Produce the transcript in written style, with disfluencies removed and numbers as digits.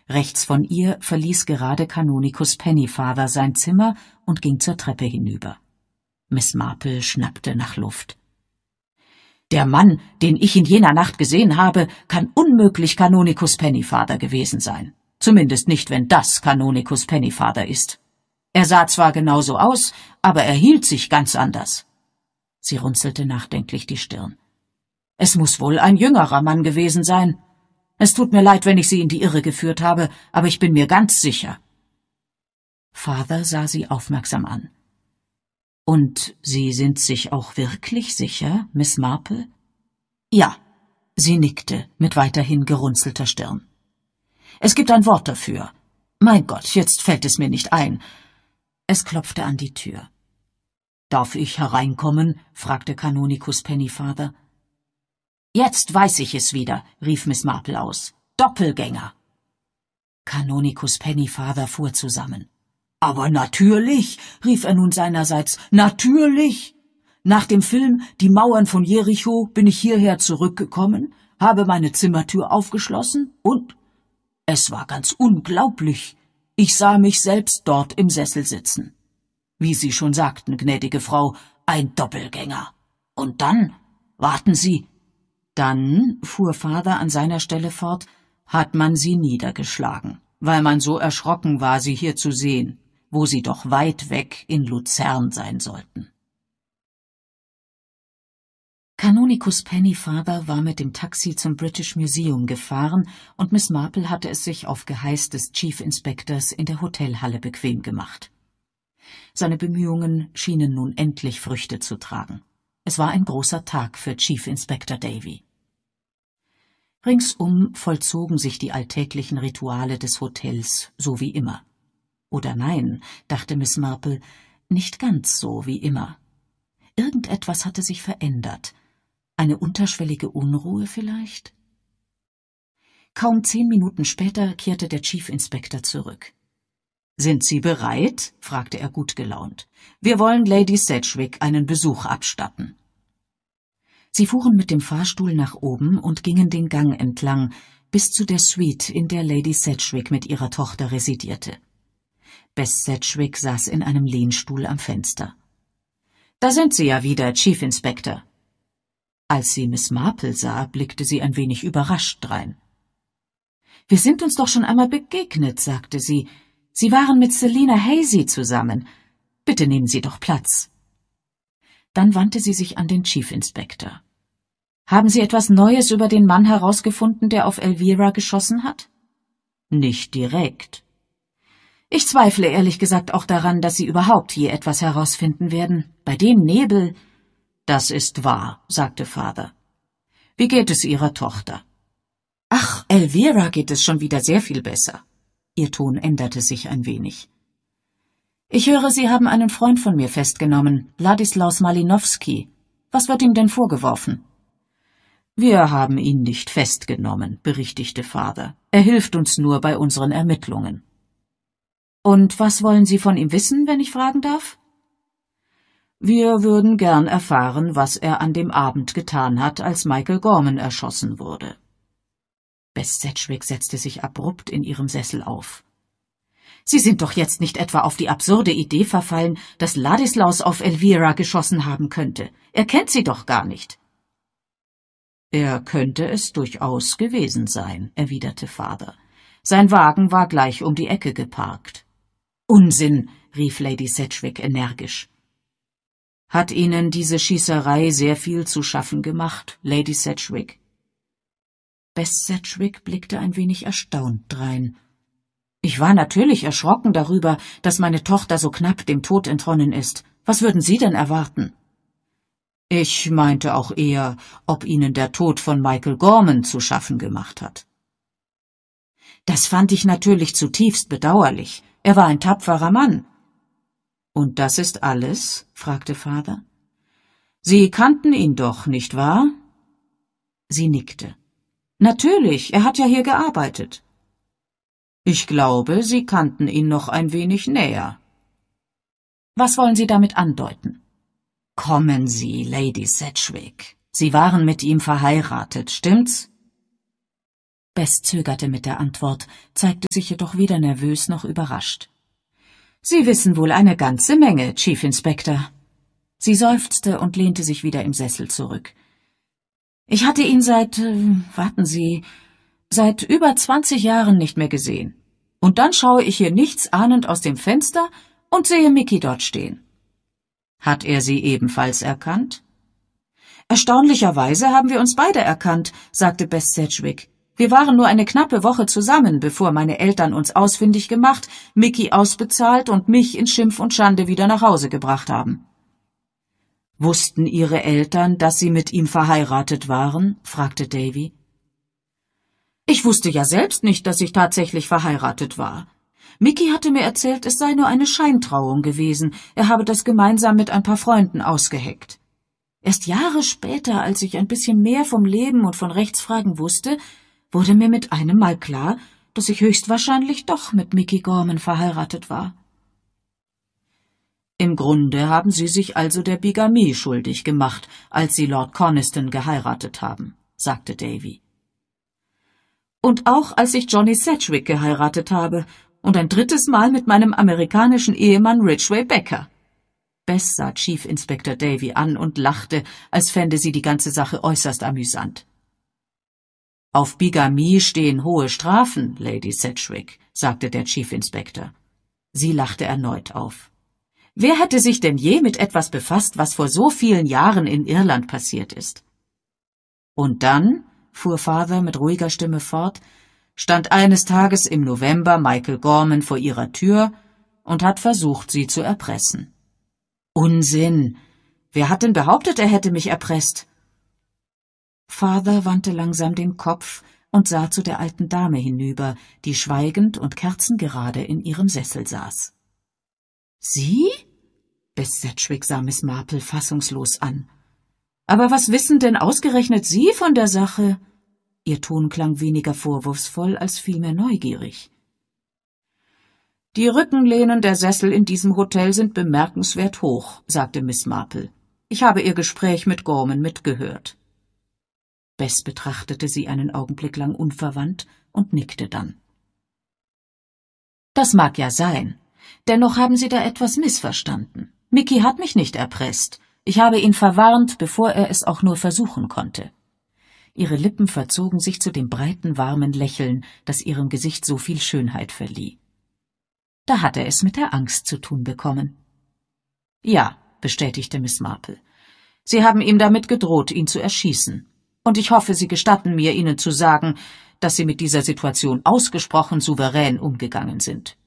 Rechts von ihr verließ gerade Kanonikus Pennyfather sein Zimmer und ging zur Treppe hinüber. Miss Marple schnappte nach Luft. »Der Mann, den ich in jener Nacht gesehen habe, kann unmöglich Kanonikus Pennyfather gewesen sein. Zumindest nicht, wenn das Kanonikus Pennyfather ist. Er sah zwar genauso aus, aber er hielt sich ganz anders.« Sie runzelte nachdenklich die Stirn. »Es muss wohl ein jüngerer Mann gewesen sein. Es tut mir leid, wenn ich Sie in die Irre geführt habe, aber ich bin mir ganz sicher.« Father sah sie aufmerksam an. »Und Sie sind sich auch wirklich sicher, Miss Marple?« »Ja«, sie nickte mit weiterhin gerunzelter Stirn. »Es gibt ein Wort dafür. Mein Gott, jetzt fällt es mir nicht ein.« Es klopfte an die Tür. »Darf ich hereinkommen?« fragte Kanonikus Pennyfather. »Jetzt weiß ich es wieder«, rief Miss Marple aus. »Doppelgänger!« Kanonikus Pennyfather fuhr zusammen. »Aber natürlich«, rief er nun seinerseits, »natürlich! Nach dem Film »Die Mauern von Jericho« bin ich hierher zurückgekommen, habe meine Zimmertür aufgeschlossen und es war ganz unglaublich. Ich sah mich selbst dort im Sessel sitzen. Wie Sie schon sagten, gnädige Frau, ein Doppelgänger. Und dann, warten Sie, dann, fuhr Father an seiner Stelle fort, hat man Sie niedergeschlagen, weil man so erschrocken war, Sie hier zu sehen, wo Sie doch weit weg in Luzern sein sollten.« Kanonikus Pennyfather war mit dem Taxi zum British Museum gefahren und Miss Marple hatte es sich auf Geheiß des Chief Inspectors in der Hotelhalle bequem gemacht. Seine Bemühungen schienen nun endlich Früchte zu tragen. Es war ein großer Tag für Chief Inspector Davy. Ringsum vollzogen sich die alltäglichen Rituale des Hotels, so wie immer. Oder nein, dachte Miss Marple, nicht ganz so wie immer. Irgendetwas hatte sich verändert. Eine unterschwellige Unruhe vielleicht? Kaum 10 Minuten später kehrte der Chief Inspector zurück. »Sind Sie bereit?« fragte er gut gelaunt. »Wir wollen Lady Sedgwick einen Besuch abstatten.« Sie fuhren mit dem Fahrstuhl nach oben und gingen den Gang entlang, bis zu der Suite, in der Lady Sedgwick mit ihrer Tochter residierte. Bess Sedgwick saß in einem Lehnstuhl am Fenster. »Da sind Sie ja wieder, Chief Inspector.« Als sie Miss Marple sah, blickte sie ein wenig überrascht drein. »Wir sind uns doch schon einmal begegnet«, sagte sie. »Sie waren mit Selina Hazy zusammen. Bitte nehmen Sie doch Platz.« Dann wandte sie sich an den Chief Inspector. »Haben Sie etwas Neues über den Mann herausgefunden, der auf Elvira geschossen hat?« »Nicht direkt.« »Ich zweifle ehrlich gesagt auch daran, dass Sie überhaupt je etwas herausfinden werden. Bei dem Nebel...« »Das ist wahr«, sagte Father. »Wie geht es Ihrer Tochter?« »Ach, Elvira geht es schon wieder sehr viel besser.« Ihr Ton änderte sich ein wenig. »Ich höre, Sie haben einen Freund von mir festgenommen, Ladislaus Malinowski. Was wird ihm denn vorgeworfen?« »Wir haben ihn nicht festgenommen«, berichtigte Father. »Er hilft uns nur bei unseren Ermittlungen.« »Und was wollen Sie von ihm wissen, wenn ich fragen darf?« »Wir würden gern erfahren, was er an dem Abend getan hat, als Michael Gorman erschossen wurde.« Bess Sedgwick setzte sich abrupt in ihrem Sessel auf. »Sie sind doch jetzt nicht etwa auf die absurde Idee verfallen, dass Ladislaus auf Elvira geschossen haben könnte. Er kennt sie doch gar nicht.« »Er könnte es durchaus gewesen sein«, erwiderte Father. »Sein Wagen war gleich um die Ecke geparkt.« »Unsinn«, rief Lady Sedgwick energisch. »Hat Ihnen diese Schießerei sehr viel zu schaffen gemacht, Lady Sedgwick?« Bess Sedgwick blickte ein wenig erstaunt drein. »Ich war natürlich erschrocken darüber, dass meine Tochter so knapp dem Tod entronnen ist. Was würden Sie denn erwarten?« »Ich meinte auch eher, ob Ihnen der Tod von Michael Gorman zu schaffen gemacht hat.« »Das fand ich natürlich zutiefst bedauerlich. Er war ein tapferer Mann.« »Und das ist alles?« fragte Father. »Sie kannten ihn doch, nicht wahr?« Sie nickte. »Natürlich, er hat ja hier gearbeitet.« »Ich glaube, Sie kannten ihn noch ein wenig näher.« »Was wollen Sie damit andeuten?« »Kommen Sie, Lady Sedgwick. Sie waren mit ihm verheiratet, stimmt's?« Bess zögerte mit der Antwort, zeigte sich jedoch weder nervös noch überrascht. »Sie wissen wohl eine ganze Menge, Chief Inspector.« Sie seufzte und lehnte sich wieder im Sessel zurück. »Ich hatte ihn seit über 20 Jahren nicht mehr gesehen. Und dann schaue ich hier nichtsahnend aus dem Fenster und sehe Mickey dort stehen.« »Hat er Sie ebenfalls erkannt?« »Erstaunlicherweise haben wir uns beide erkannt«, sagte Bess Sedgwick. »Wir waren nur eine knappe Woche zusammen, bevor meine Eltern uns ausfindig gemacht, Mickey ausbezahlt und mich in Schimpf und Schande wieder nach Hause gebracht haben.« »Wussten Ihre Eltern, dass Sie mit ihm verheiratet waren?« fragte Davy. »Ich wusste ja selbst nicht, dass ich tatsächlich verheiratet war. Mickey hatte mir erzählt, es sei nur eine Scheintrauung gewesen, er habe das gemeinsam mit ein paar Freunden ausgeheckt. Erst Jahre später, als ich ein bisschen mehr vom Leben und von Rechtsfragen wusste, wurde mir mit einem Mal klar, dass ich höchstwahrscheinlich doch mit Mickey Gorman verheiratet war.« »Im Grunde haben Sie sich also der Bigamie schuldig gemacht, als Sie Lord Coniston geheiratet haben«, sagte Davy. »Und auch als ich Johnny Sedgwick geheiratet habe und ein drittes Mal mit meinem amerikanischen Ehemann Ridgway Becker.« Bess sah Chief Inspector Davy an und lachte, als fände sie die ganze Sache äußerst amüsant. »Auf Bigamie stehen hohe Strafen, Lady Sedgwick«, sagte der Chief Inspector. Sie lachte erneut auf. »Wer hätte sich denn je mit etwas befasst, was vor so vielen Jahren in Irland passiert ist?« »Und dann«, fuhr Father mit ruhiger Stimme fort, »stand eines Tages im November Michael Gorman vor ihrer Tür und hat versucht, sie zu erpressen.« »Unsinn! Wer hat denn behauptet, er hätte mich erpresst?« Father wandte langsam den Kopf und sah zu der alten Dame hinüber, die schweigend und kerzengerade in ihrem Sessel saß. »Sie?« Bess Sedgwick sah Miss Marple fassungslos an. »Aber was wissen denn ausgerechnet Sie von der Sache?« Ihr Ton klang weniger vorwurfsvoll als vielmehr neugierig. »Die Rückenlehnen der Sessel in diesem Hotel sind bemerkenswert hoch«, sagte Miss Marple. »Ich habe Ihr Gespräch mit Gorman mitgehört.« Bess betrachtete sie einen Augenblick lang unverwandt und nickte dann. »Das mag ja sein. Dennoch haben Sie da etwas missverstanden. Mickey hat mich nicht erpresst. Ich habe ihn verwarnt, bevor er es auch nur versuchen konnte.« Ihre Lippen verzogen sich zu dem breiten, warmen Lächeln, das ihrem Gesicht so viel Schönheit verlieh. Da hatte es mit der Angst zu tun bekommen. »Ja«, bestätigte Miss Marple. »Sie haben ihm damit gedroht, ihn zu erschießen. Und ich hoffe, Sie gestatten mir, Ihnen zu sagen, dass Sie mit dieser Situation ausgesprochen souverän umgegangen sind.«